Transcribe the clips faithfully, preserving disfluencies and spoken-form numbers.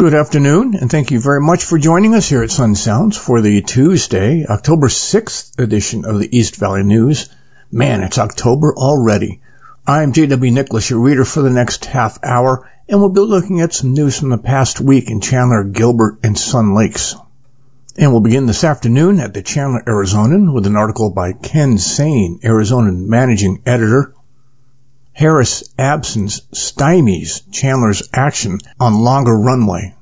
Good afternoon, and thank you very much for joining us here at Sun Sounds for the Tuesday, October sixth edition of the East Valley News. Man, it's October already. I'm J W. Nicholas, your reader for the next half hour, and we'll be looking at some news from the past week in Chandler, Gilbert, and Sun Lakes. And we'll begin this afternoon at the Chandler Arizonan with an article by Ken Sain, Arizonan Managing Editor. Harris absence stymies Chandler's action on longer runway.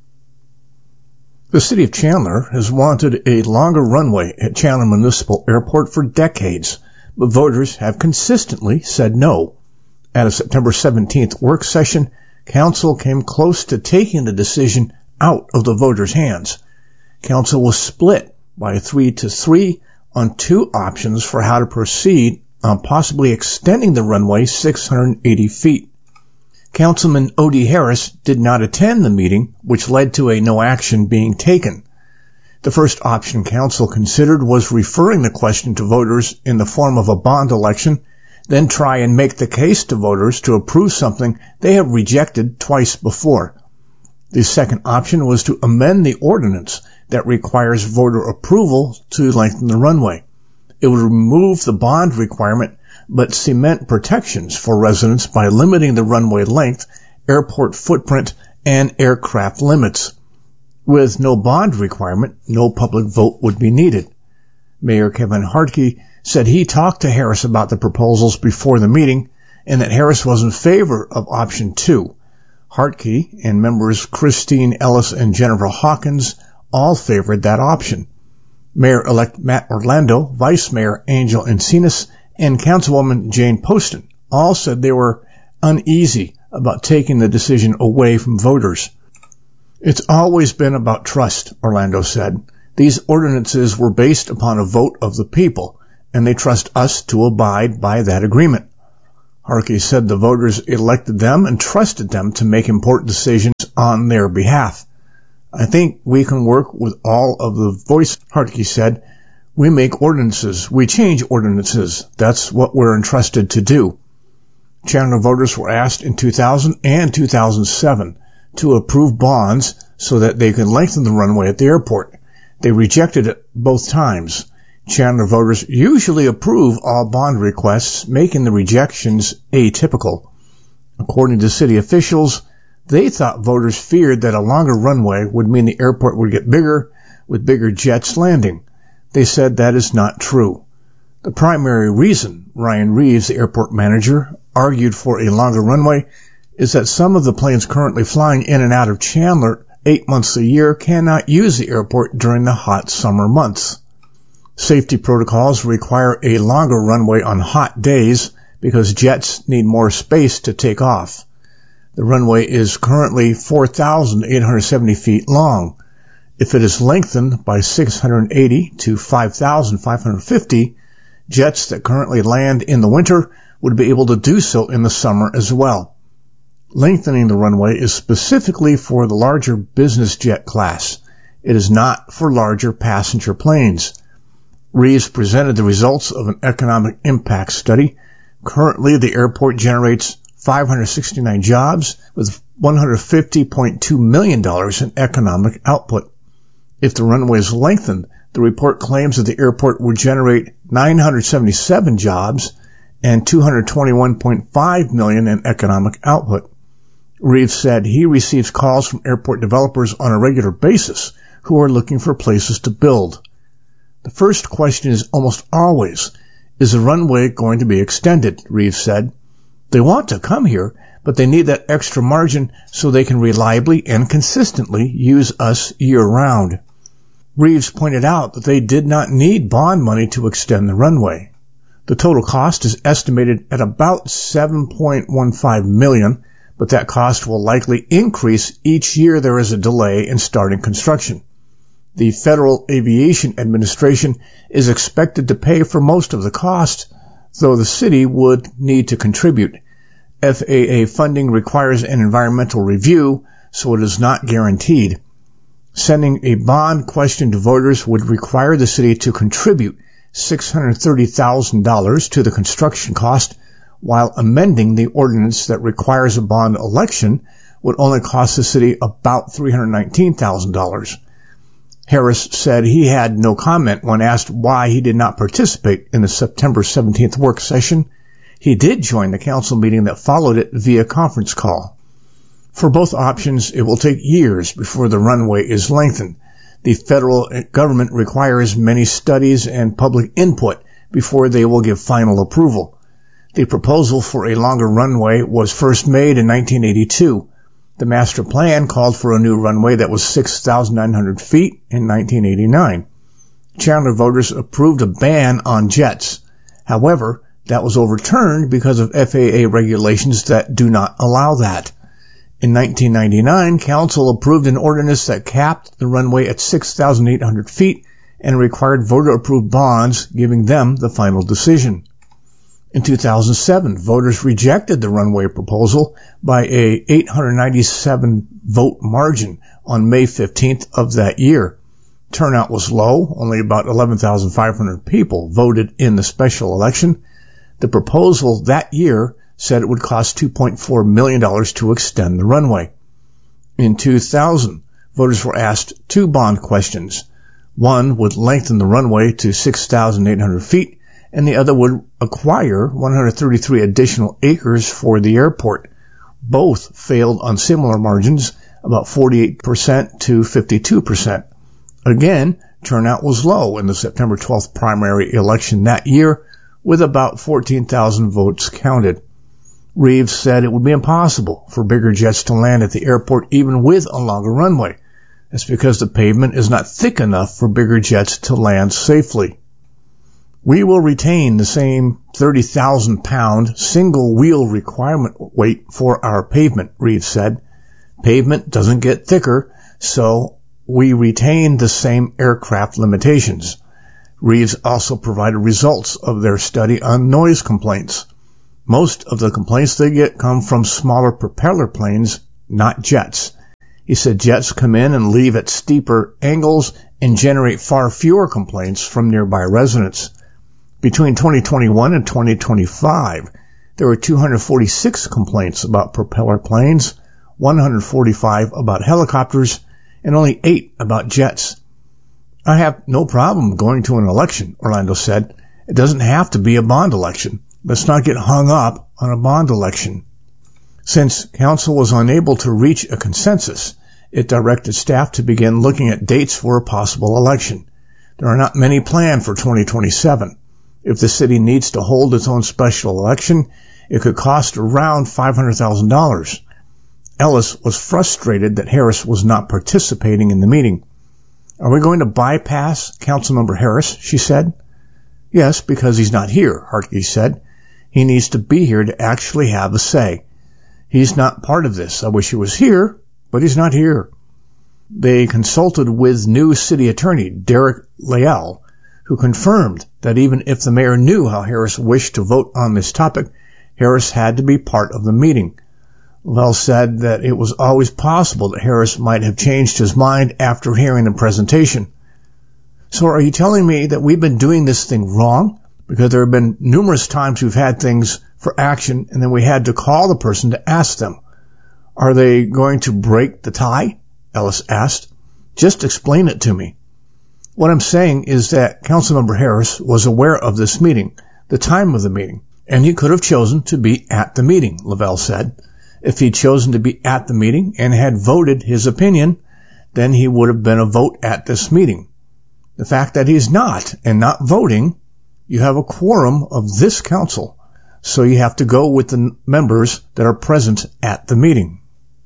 The city of Chandler has wanted a longer runway at Chandler Municipal Airport for decades, but voters have consistently said no. At a September seventeenth work session, Council came close to taking the decision out of the voters' hands. Council was split by three to three on two options for how to proceed on possibly extending the runway six hundred eighty feet. Councilman O D. Harris did not attend the meeting, which led to a no action being taken. The first option Council considered was referring the question to voters in the form of a bond election, then try and make the case to voters to approve something they have rejected twice before. The second option was to amend the ordinance that requires voter approval to lengthen the runway. It would remove the bond requirement, but cement protections for residents by limiting the runway length, airport footprint, and aircraft limits. With no bond requirement, no public vote would be needed. Mayor Kevin Hartke said he talked to Harris about the proposals before the meeting, and that Harris was in favor of option two. Hartke and members Christine Ellis and Jennifer Hawkins all favored that option. Mayor-elect Matt Orlando, Vice Mayor Angel Encinas, and Councilwoman Jane Poston all said they were uneasy about taking the decision away from voters. It's always been about trust, Orlando said. These ordinances were based upon a vote of the people, and they trust us to abide by that agreement. Harkey said the voters elected them and trusted them to make important decisions on their behalf. I think we can work with all of the voice, Hartke said. We make ordinances. We change ordinances. That's what we're entrusted to do. Chandler voters were asked in two thousand and two thousand seven to approve bonds so that they could lengthen the runway at the airport. They rejected it both times. Chandler voters usually approve all bond requests, making the rejections atypical. According to city officials, they thought voters feared that a longer runway would mean the airport would get bigger, with bigger jets landing. They said that is not true. The primary reason Ryan Reeves, the airport manager, argued for a longer runway is that some of the planes currently flying in and out of Chandler eight months a year cannot use the airport during the hot summer months. Safety protocols require a longer runway on hot days because jets need more space to take off. The runway is currently four thousand eight hundred seventy feet long. If it is lengthened by six hundred eighty to five thousand five hundred fifty, jets that currently land in the winter would be able to do so in the summer as well. Lengthening the runway is specifically for the larger business jet class. It is not for larger passenger planes. Reeves presented the results of an economic impact study. Currently, the airport generates five hundred sixty-nine jobs with one hundred fifty point two million dollars in economic output. If the runway is lengthened, the report claims that the airport would generate nine hundred seventy-seven jobs and two hundred twenty-one point five million dollars in economic output. Reeves said he receives calls from airport developers on a regular basis who are looking for places to build. The first question is almost always, is the runway going to be extended? Reeves said. They want to come here, but they need that extra margin so they can reliably and consistently use us year-round. Reeves pointed out that they did not need bond money to extend the runway. The total cost is estimated at about seven point one five million dollars, but that cost will likely increase each year there is a delay in starting construction. The Federal Aviation Administration is expected to pay for most of the cost, though the city would need to contribute. F A A funding requires an environmental review, so it is not guaranteed. Sending a bond question to voters would require the city to contribute six hundred thirty thousand dollars to the construction cost, while amending the ordinance that requires a bond election would only cost the city about three hundred nineteen thousand dollars. Harris said he had no comment when asked why he did not participate in the September seventeenth work session. He did join the council meeting that followed it via conference call. For both options, it will take years before the runway is lengthened. The federal government requires many studies and public input before they will give final approval. The proposal for a longer runway was first made in nineteen eighty-two. The master plan called for a new runway that was six thousand nine hundred feet in nineteen eighty-nine. Chandler voters approved a ban on jets. However, that was overturned because of F A A regulations that do not allow that. In nineteen ninety-nine, Council approved an ordinance that capped the runway at six thousand eight hundred feet and required voter-approved bonds, giving them the final decision. In two thousand seven, voters rejected the runway proposal by a eight hundred ninety-seven vote margin on May fifteenth of that year. Turnout was low. Only about eleven thousand five hundred people voted in the special election. The proposal that year said it would cost two point four million dollars to extend the runway. In two thousand, voters were asked two bond questions. One would lengthen the runway to six thousand eight hundred feet, and the other would acquire one hundred thirty-three additional acres for the airport. Both failed on similar margins, about forty-eight percent to fifty-two percent. Again, turnout was low in the September twelfth primary election that year, with about fourteen thousand votes counted. Reeves said it would be impossible for bigger jets to land at the airport even with a longer runway. That's because the pavement is not thick enough for bigger jets to land safely. We will retain the same thirty thousand pound single wheel requirement weight for our pavement, Reeves said. Pavement doesn't get thicker, so we retain the same aircraft limitations. Reeves also provided results of their study on noise complaints. Most of the complaints they get come from smaller propeller planes, not jets. He said jets come in and leave at steeper angles and generate far fewer complaints from nearby residents. Between twenty twenty-one and twenty twenty-five, there were two hundred forty-six complaints about propeller planes, one hundred forty-five about helicopters, and only eight about jets. I have no problem going to an election, Orlando said. It doesn't have to be a bond election. Let's not get hung up on a bond election. Since Council was unable to reach a consensus, it directed staff to begin looking at dates for a possible election. There are not many planned for twenty twenty-seven. If the city needs to hold its own special election, it could cost around five hundred thousand dollars. Ellis was frustrated that Harris was not participating in the meeting. Are we going to bypass Councilmember Harris, she said. Yes, because he's not here, Hartke said. He needs to be here to actually have a say. He's not part of this. I wish he was here, but he's not here. They consulted with new city attorney Derek Leal, who confirmed that even if the mayor knew how Harris wished to vote on this topic, Harris had to be part of the meeting. Leal said that it was always possible that Harris might have changed his mind after hearing the presentation. So are you telling me that we've been doing this thing wrong? Because there have been numerous times we've had things for action and then we had to call the person to ask them. Are they going to break the tie? Ellis asked. Just explain it to me. What I'm saying is that Councilmember Harris was aware of this meeting, the time of the meeting, and he could have chosen to be at the meeting, Lavelle said. If he'd chosen to be at the meeting and had voted his opinion, then he would have been a vote at this meeting. The fact that he's not and not voting, you have a quorum of this council, so you have to go with the members that are present at the meeting.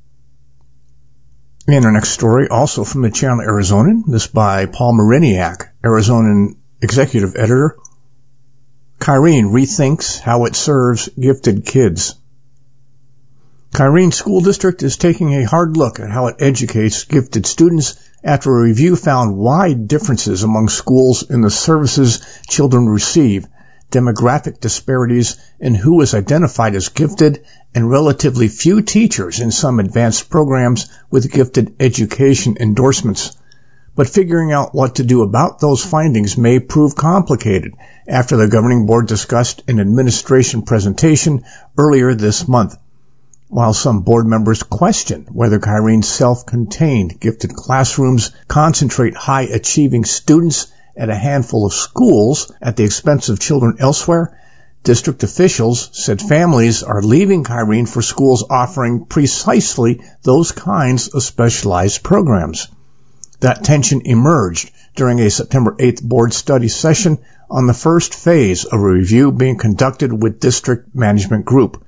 And our next story, also from the Chandler Arizonan, this by Paul Mariniak, Arizonan executive editor. Kyrene rethinks how it serves gifted kids. Kyrene School District is taking a hard look at how it educates gifted students after a review found wide differences among schools in the services children receive, demographic disparities in who is identified as gifted, and relatively few teachers in some advanced programs with gifted education endorsements. But figuring out what to do about those findings may prove complicated after the governing board discussed an administration presentation earlier this month. while some board members question whether Kyrene's self-contained gifted classrooms concentrate high-achieving students at a handful of schools at the expense of children elsewhere, district officials said families are leaving Kyrene for schools offering precisely those kinds of specialized programs. That tension emerged during a September eighth board study session on the first phase of a review being conducted with district management group.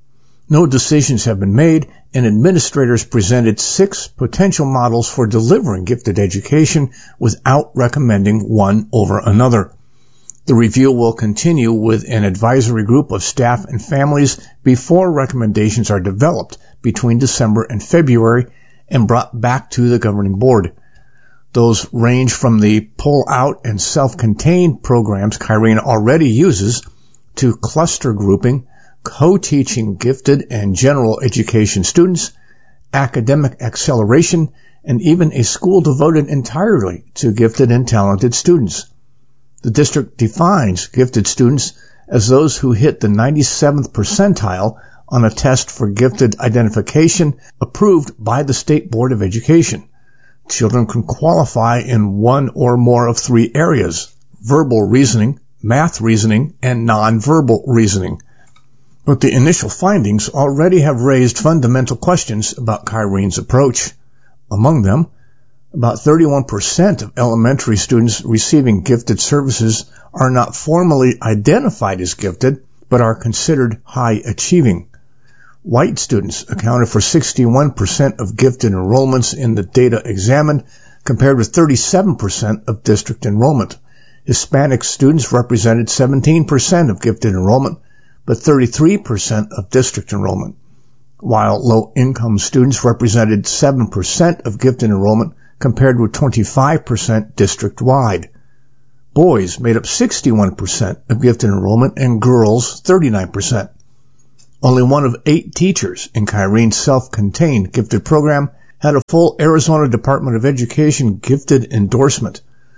No decisions have been made, and administrators presented six potential models for delivering gifted education without recommending one over another. The review will continue with an advisory group of staff and families before recommendations are developed between December and February and brought back to the governing board. Those range from the pull-out and self-contained programs Kyrene already uses to cluster grouping, co-teaching gifted and general education students, academic acceleration, and even a school devoted entirely to gifted and talented students. The district defines gifted students as those who hit the ninety-seventh percentile on a test for gifted identification approved by the State Board of Education. Children can qualify in one or more of three areas: verbal reasoning, math reasoning, and nonverbal reasoning. But the initial findings already have raised fundamental questions about Kyrene's approach. Among them, about thirty-one percent of elementary students receiving gifted services are not formally identified as gifted, but are considered high achieving. White students accounted for sixty-one percent of gifted enrollments in the data examined, compared with thirty-seven percent of district enrollment. Hispanic students represented seventeen percent of gifted enrollment, but thirty-three percent of district enrollment, while low-income students represented seven percent of gifted enrollment, compared with twenty-five percent district-wide. Boys made up sixty-one percent of gifted enrollment and girls thirty-nine percent. Only one of eight teachers in Kyrene's self-contained gifted program had a full Arizona Department of Education gifted endorsement.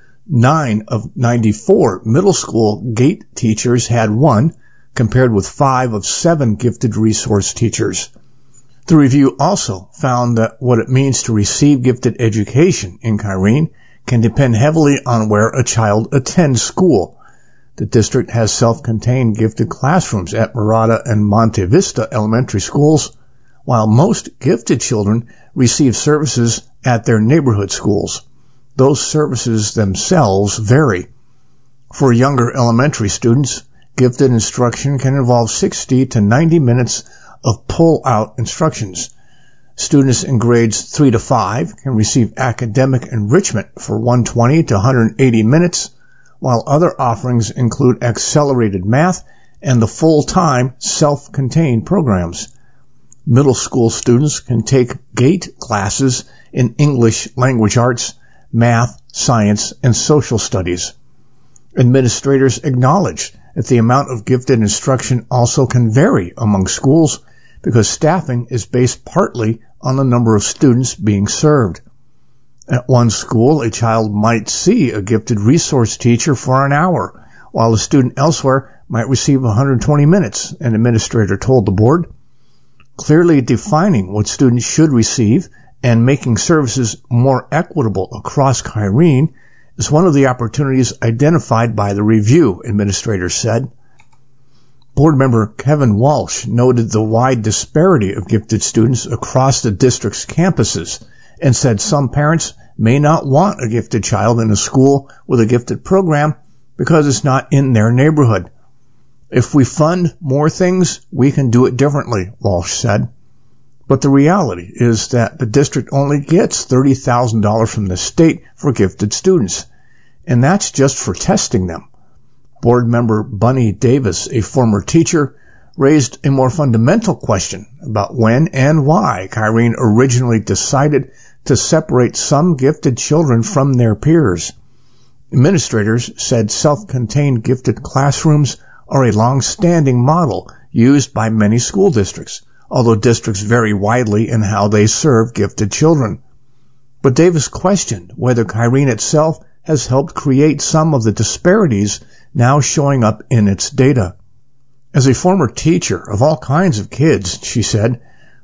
Nine of ninety-four middle school GATE teachers had one, compared with five of seven gifted resource teachers. The review also found that what it means to receive gifted education in Kyrene can depend heavily on where a child attends school. The district has self-contained gifted classrooms at Mirada and Monte Vista elementary schools, while most gifted children receive services at their neighborhood schools. Those services themselves vary. For younger elementary students, gifted instruction can involve sixty to ninety minutes of pull-out instructions. Students in grades three to five can receive academic enrichment for one hundred twenty to one hundred eighty minutes, while other offerings include accelerated math and the full-time self-contained programs. Middle school students can take GATE classes in English language arts, math, science, and social studies. Administrators acknowledge that the amount of gifted instruction also can vary among schools because staffing is based partly on the number of students being served. At one school, a child might see a gifted resource teacher for an hour, while a student elsewhere might receive one hundred twenty minutes, an administrator told the board. Clearly defining what students should receive and making services more equitable across Kyrene is one of the opportunities identified by the review, administrators said. Board member Kevin Walsh noted the wide disparity of gifted students across the district's campuses and said some parents may not want a gifted child in a school with a gifted program because it's not in their neighborhood. If we fund more things, we can do it differently, Walsh said. But the reality is that the district only gets thirty thousand dollars from the state for gifted students, and that's just for testing them. Board member Bunny Davis, a former teacher, raised a more fundamental question about when and why Kyrene originally decided to separate some gifted children from their peers. Administrators said self-contained gifted classrooms are a long-standing model used by many school districts, although districts vary widely in how they serve gifted children. But Davis questioned whether Kyrene itself has helped create some of the disparities now showing up in its data. As a former teacher of all kinds of kids, she said,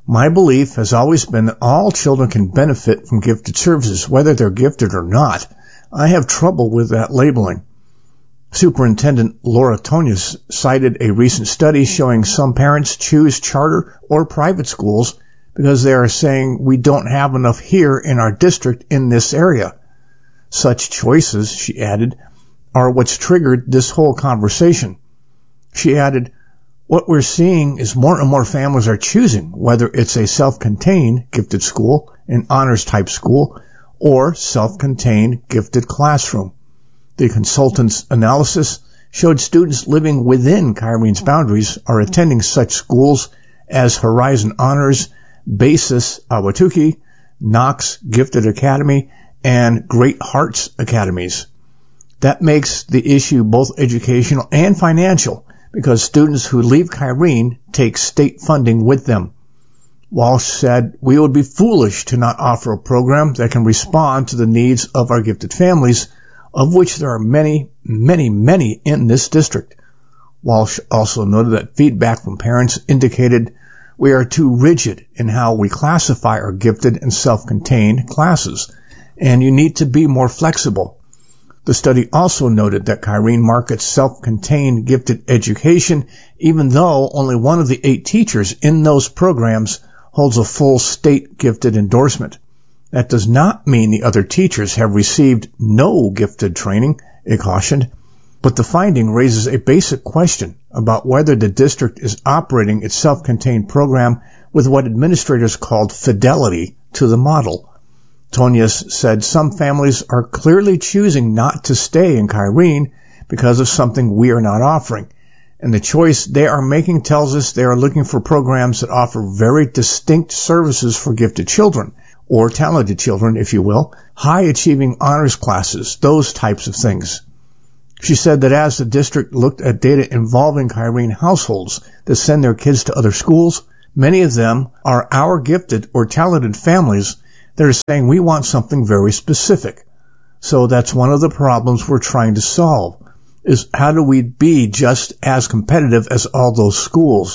My belief has always been that all children can benefit from gifted services, whether they're gifted or not. I have trouble with that labeling. Superintendent Laura Tonius cited a recent study showing some parents choose charter or private schools because they are saying we don't have enough here in our district in this area. Such choices, she added, are what's triggered this whole conversation. She added, what we're seeing is more and more families are choosing whether it's a self-contained gifted school, an honors type school, or self-contained gifted classroom. The consultant's analysis showed students living within Kyrene's boundaries are attending such schools as Horizon Honors, Basis Ahwatukee, Knox Gifted Academy, and Great Hearts Academies. That makes the issue both educational and financial because students who leave Kyrene take state funding with them. Walsh said, we would be foolish to not offer a program that can respond to the needs of our gifted families, of which there are many, many, many in this district. Walsh also noted that feedback from parents indicated we are too rigid in how we classify our gifted and self-contained classes, and you need to be more flexible. The study also noted that Kyrene markets self-contained gifted education, even though only one of the eight teachers in those programs holds a full state gifted endorsement. That does not mean the other teachers have received no gifted training, it cautioned, but the finding raises a basic question about whether the district is operating its self-contained program with what administrators called fidelity to the model. Tonius said some families are clearly choosing not to stay in Kyrene because of something we are not offering, and the choice they are making tells us they are looking for programs that offer very distinct services for gifted children, or talented children, if you will, high-achieving honors classes, those types of things. She said that as the district looked at data involving Kyrene households that send their kids to other schools, many of them are our gifted or talented families that are saying we want something very specific. So that's one of the problems we're trying to solve, is how do we be just as competitive as all those schools?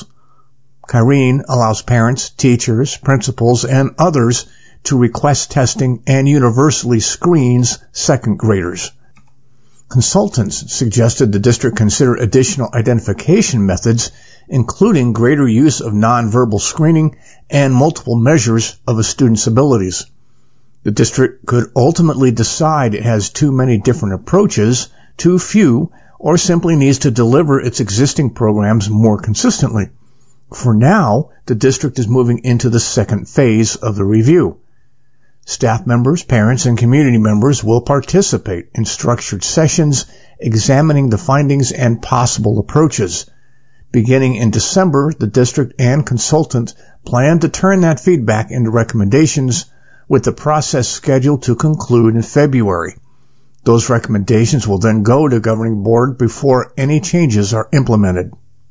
Kyrene allows parents, teachers, principals, and others to request testing and universally screens second graders. Consultants suggested the district consider additional identification methods, including greater use of nonverbal screening and multiple measures of a student's abilities. The district could ultimately decide it has too many different approaches, too few, or simply needs to deliver its existing programs more consistently. For now, the district is moving into the second phase of the review. Staff members, parents, and community members will participate in structured sessions examining the findings and possible approaches. Beginning in December, the district and consultant plan to turn that feedback into recommendations, with the process scheduled to conclude in February. Those recommendations will then go to governing board before any changes are implemented.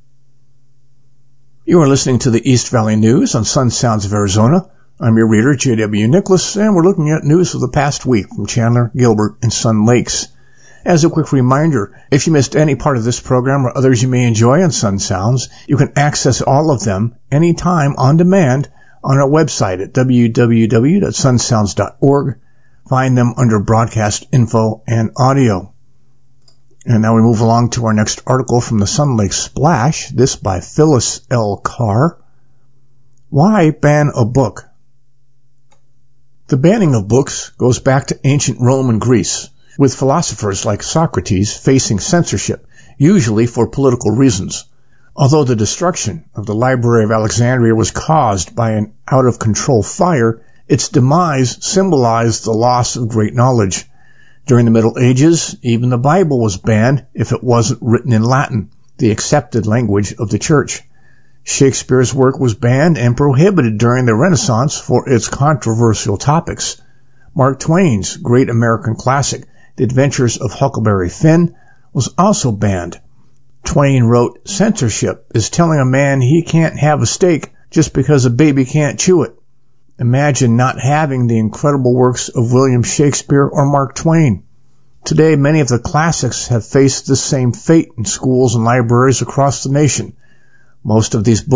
You are listening to the East Valley News on Sun Sounds of Arizona. I'm your reader, J W Nicholas, and we're looking at news of the past week from Chandler, Gilbert, and Sun Lakes. As a quick reminder, if you missed any part of this program or others you may enjoy on Sun Sounds, you can access all of them anytime on demand on our website at w w w dot sun sounds dot org. Find them under Broadcast Info and Audio. And now we move along to our next article from the Sun Lake Splash, this by Phyllis L. Carr. Why ban a book? The banning of books goes back to ancient Rome and Greece, with philosophers like Socrates facing censorship, usually for political reasons. Although the destruction of the Library of Alexandria was caused by an out-of-control fire, its demise symbolized the loss of great knowledge. During the Middle Ages, even the Bible was banned if it wasn't written in Latin, the accepted language of the Church. Shakespeare's work was banned and prohibited during the Renaissance for its controversial topics. Mark Twain's great American classic, The Adventures of Huckleberry Finn, was also banned. Twain wrote, "Censorship is telling a man he can't have a steak just because a baby can't chew it." Imagine not having the incredible works of William Shakespeare or Mark Twain. Today, many of the classics have faced the same fate in schools and libraries across the nation. Most of these books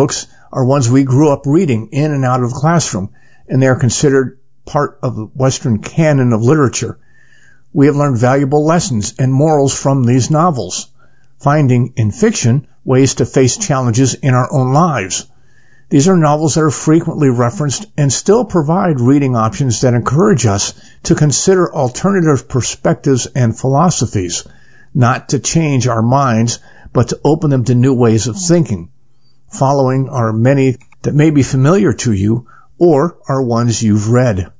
are ones we grew up reading in and out of the classroom, and they are considered part of the Western canon of literature. We have learned valuable lessons and morals from these novels, finding in fiction ways to face challenges in our own lives. These are novels that are frequently referenced and still provide reading options that encourage us to consider alternative perspectives and philosophies, not to change our minds, but to open them to new ways of thinking. Following are many that may be familiar to you or are ones you've read.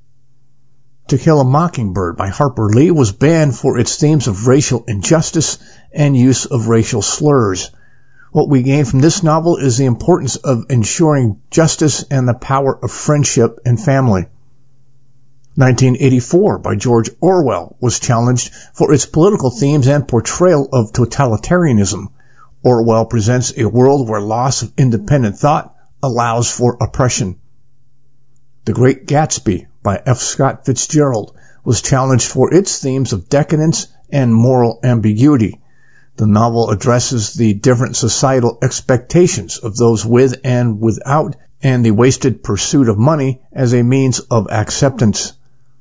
To Kill a Mockingbird by Harper Lee was banned for its themes of racial injustice and use of racial slurs. What we gain from this novel is the importance of ensuring justice and the power of friendship and family. nineteen eighty-four by George Orwell was challenged for its political themes and portrayal of totalitarianism. Orwell presents a world where loss of independent thought allows for oppression. The Great Gatsby by F. Scott Fitzgerald was challenged for its themes of decadence and moral ambiguity. The novel addresses the different societal expectations of those with and without, and the wasted pursuit of money as a means of acceptance.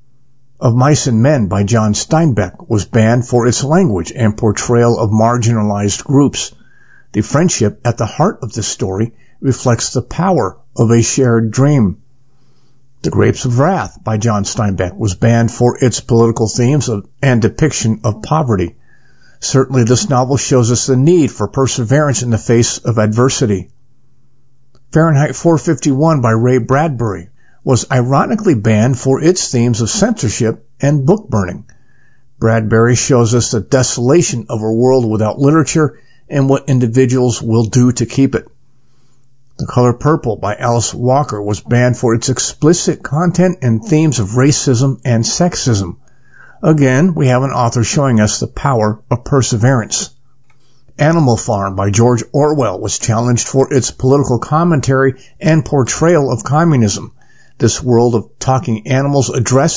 Of Mice and Men by John Steinbeck was banned for its language and portrayal of marginalized groups. The friendship at the heart of this story reflects the power of a shared dream. The Grapes of Wrath by John Steinbeck was banned for its political themes of, and depiction of poverty. Certainly this novel shows us the need for perseverance in the face of adversity. Fahrenheit four fifty-one by Ray Bradbury was ironically banned for its themes of censorship and book burning. Bradbury shows us the desolation of a world without literature and what individuals will do to keep it. The Color Purple by Alice Walker was banned for its explicit content and themes of racism and sexism. Again, we have an author showing us the power of perseverance. Animal Farm by George Orwell was challenged for its political commentary and portrayal of communism. This world of talking animals addresses